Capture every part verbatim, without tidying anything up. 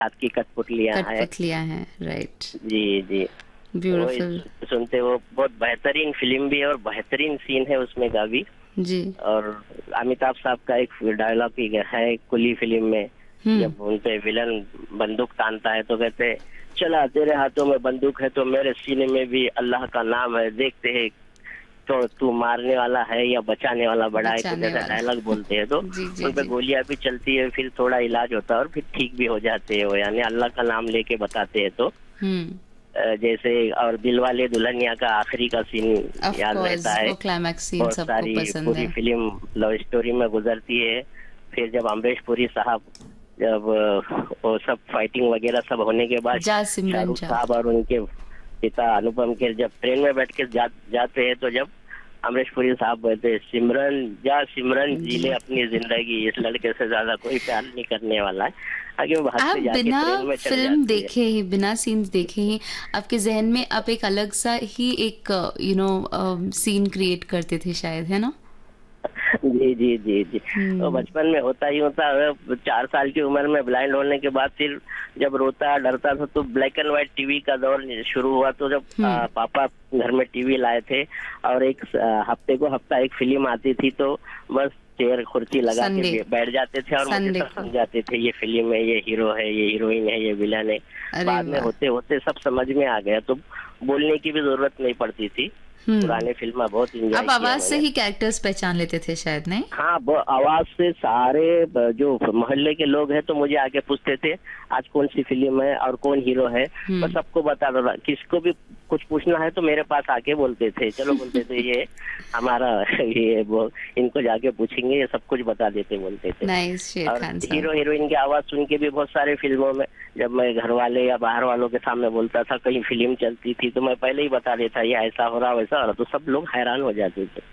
आपकी कठपुतलियां है। कठपुतलियां हैं, राइट। जी जी। ब्यूटीफुल। वो सुनते वो बहुत बेहतरीन फिल्म भी है और बेहतरीन सीन है उसमें का भी। जी। और अमिताभ साहब का एक डायलॉग भी है कुली फिल्म में, जब उनपे विलन बंदूक तानता है तो कहते चला तेरे हाथों में बंदूक है तो मेरे सीने में भी अल्लाह का नाम है, देखते हैं तो तू मारने वाला है या बचाने वाला बड़ा है, कुछ ऐसा डायलॉग बोलते हैं तो उन पे गोलियां भी चलती है, फिर थोड़ा इलाज होता है और फिर ठीक भी हो जाते हैं वो, यानी अल्लाह का नाम लेके बताते हैं तो जैसे। और दिलवाले दुल्हनिया का आखिरी का सीन याद रहता है, बहुत सारी पूरी फिल्म लव स्टोरी में गुजरती है। फिर जब अमरीश पुरी साहब जब वो सब फाइटिंग वगैरह सब होने के बाद शाहरुख साहब और उनके पिता अनुपम खेर जब ट्रेन में बैठ के जा, जाते हैं तो जब अमरीश पुरी साहब बोलते सिमरन जा सिमरन जी ले अपनी जिंदगी, इस लड़के से ज्यादा कोई प्यार नहीं करने वाला है। आगे वो आप बिना फिल्म देखे ही, बिना सीन्स देखे ही आपके जहन में आप एक अलग सा ही एक यू नो सीन क्रिएट करते थे शायद, है ना? जी जी जी जी। तो बचपन में होता ही होता है। चार साल की उम्र में ब्लाइंड होने के बाद फिर जब रोता डरता था तो ब्लैक एंड व्हाइट टीवी का दौर शुरू हुआ, तो जब आ, पापा घर में टीवी लाए थे और एक हफ्ते को हफ्ता एक फिल्म आती थी तो बस चेयर कुर्सी लगा के बैठ जाते थे और मुझे सब समझाते थे ये फिल्म है, ये हीरो है, ये हीरोइन है, ये विलन है। बाद में होते होते सब समझ में आ गया तो बोलने की भी जरूरत नहीं पड़ती थी। पुराने फिल्म बहुत इंजॉय किया। आप आवाज से ही कैरेक्टर्स पहचान लेते थे शायद, नहीं? हाँ, आवाज से सारे जो मोहल्ले के लोग हैं तो मुझे आके पूछते थे आज कौन सी फिल्म है और कौन हीरो है, मैं सबको बता दो। किसको भी कुछ पूछना है तो मेरे पास आके बोलते थे, चलो बोलते थे ये हमारा ये वो इनको जाके पूछेंगे, ये सब कुछ बता देते बोलते थे। नाइस। और हीरो हीरोइन की आवाज सुन के भी बहुत सारे फिल्मों में जब मैं घर वाले या बाहर वालों के सामने बोलता था, कहीं फिल्म चलती थी तो मैं पहले ही बता देता ये ऐसा हो रहा वैसा हो रहा, तो सब लोग हैरान हो जाते थे।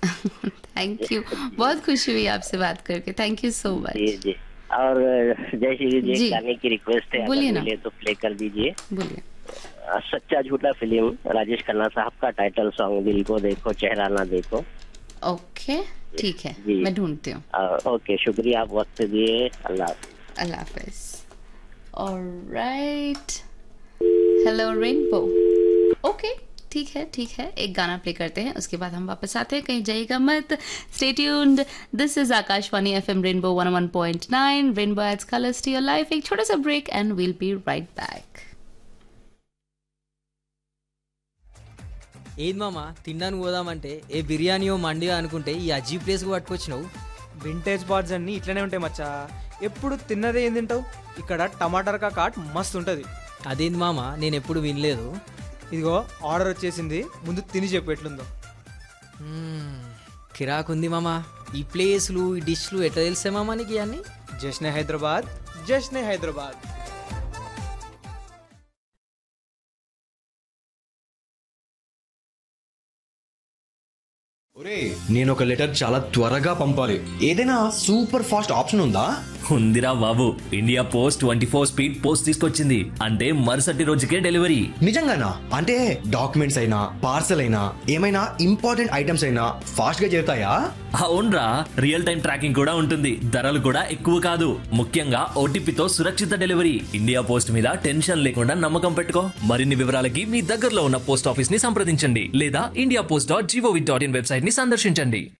थैंक यू, बहुत खुशी हुई आपसे बात करके, थैंक यू सो मच। जी जी। और जय श्री जी गाने की रिक्वेस्ट है, अगर मिले तो प्ले कर दीजिए। बोलिए। सच्चा झूठा फिल्म, राजेश खन्ना साहब का टाइटल सॉन्ग दिल को देखो चेहरा ना देखो। ओके ठीक है, मैं ढूंढती हूँ। ओके, शुक्रिया आप वक्त दिए। अल्लाह अल्लाह हाफिज। Alright, hello rainbow. ओके ठीक है ठीक है, एक गाना प्ले करते हैं, उसके बाद हम वापस आते हैं, कहीं जाइएगा मत। Stay tuned, this is Akashvani FM rainbow one one point nine, rainbow ads colours to your life. एक छोटा सा break and we'll B right back. ఏది మామ తినడానికి పోదామంటే ఏ బిర్యానీయో మండియో అనుకుంటే ఈ అజీ ప్లేస్కి పట్టుకొచ్చినావు. వింటేజ్ బార్స్ అన్నీ ఇట్లనే ఉంటాయి మచ్చా, ఎప్పుడు తిన్నదే ఏం తింటావు. ఇక్కడ టమాటర్ కాట్ మస్తు ఉంటుంది. అదేంది మామ, నేను ఎప్పుడు వినలేదు. ఇదిగో ఆర్డర్ వచ్చేసింది, ముందు తిని చెప్పు ఎట్లుందో. కిరాకుంది మామ, ఈ ప్లేస్లు ఈ డిష్లు ఎట్లా తెలిసే మామ నీకు ఇవన్నీ? జశ్నే హైదరాబాద్, జశ్నే హైదరాబాద్. ఒరే, నేను ఒక లెటర్ చాలా త్వరగా పంపాలి, ఏదైనా సూపర్ ఫాస్ట్ ఆప్షన్ ఉందా? ఉందిరా బాబు, India post twenty four speed post తీసుకొచ్చింది, అంటే మరుసటి రోజుకే డెలివరీ. నిజంగానా? అంటే డాక్యుమెంట్స్ అయినా పార్సల్ అయినా ఏమైనా ఇంపార్టెంట్ ఐటమ్స్ అయినా ఫాస్ట్ గా చేరుతాయా? అవునరా, రియల్ టైం ట్రాకింగ్ కూడా ఉంటుంది, ధరలు కూడా ఎక్కువ కాదు, ముఖ్యంగా ఓటీపీతో సురక్షిత డెలివరీ. ఇండియా పోస్ట్ మీద టెన్షన్ లేకుండా నమ్మకం పెట్టుకో. మరిన్ని వివరాలకి మీ దగ్గరలో ఉన్న పోస్ట్ ఆఫీస్ ని సంప్రదించండి లేదా India post dot GOV dot in website ని సందర్శించండి.